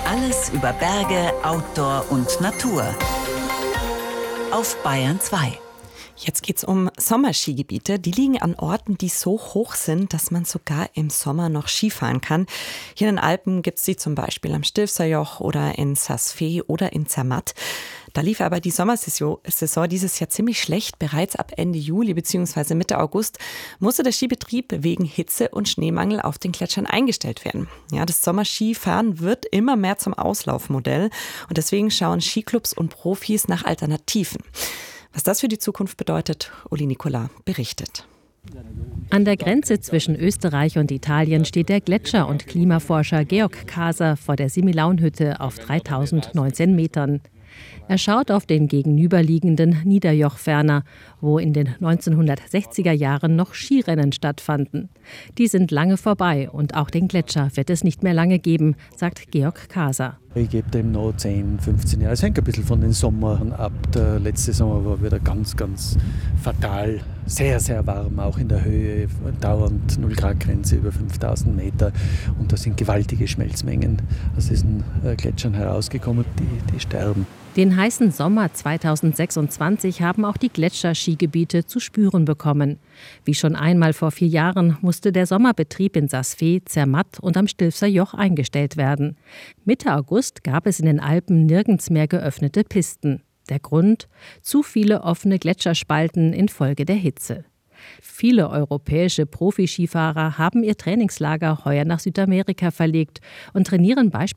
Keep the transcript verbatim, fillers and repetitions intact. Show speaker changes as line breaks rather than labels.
Alles über Berge, Outdoor und Natur. Auf Bayern zwei.
Jetzt geht's um Sommerskigebiete. Die liegen an Orten, die so hoch sind, dass man sogar im Sommer noch Skifahren kann. Hier in den Alpen gibt's sie zum Beispiel am Stilfserjoch oder in Saas-Fee oder in Zermatt. Da lief aber die Sommersaison Saison dieses Jahr ziemlich schlecht. Bereits ab Ende Juli bzw. Mitte August musste der Skibetrieb wegen Hitze und Schneemangel auf den Gletschern eingestellt werden. Ja, das Sommerskifahren wird immer mehr zum Auslaufmodell und deswegen schauen Skiclubs und Profis nach Alternativen. Was das für die Zukunft bedeutet, Uli Nicola berichtet.
An der Grenze zwischen Österreich und Italien steht der Gletscher- und Klimaforscher Georg Kaser vor der Similaunhütte auf dreitausendneunzehn Metern. Er schaut auf den gegenüberliegenden Niederjoch-Ferner, wo in den neunzehnhundertsechziger Jahren noch Skirennen stattfanden. Die sind lange vorbei und auch den Gletscher wird es nicht mehr lange geben, sagt Georg Kaser.
Ich gebe dem noch zehn, fünfzehn Jahre. Es hängt ein bisschen von den Sommern ab. Der letzte Sommer war wieder ganz, ganz fatal. Sehr, sehr warm, auch in der Höhe, dauernd null Grad Grenze über fünftausend Meter. Und da sind gewaltige Schmelzmengen aus diesen Gletschern herausgekommen, die, die sterben.
Den heißen Sommer zweitausendsechsundzwanzig haben auch die Gletscherskigebiete zu spüren bekommen. Wie schon einmal vor vier Jahren musste der Sommerbetrieb in Saas-Fee, Zermatt und am Stilfserjoch eingestellt werden. Mitte August gab es in den Alpen nirgends mehr geöffnete Pisten. Der Grund? Zu viele offene Gletscherspalten infolge der Hitze. Viele europäische Profiskifahrer haben ihr Trainingslager heuer nach Südamerika verlegt und trainieren beispielsweise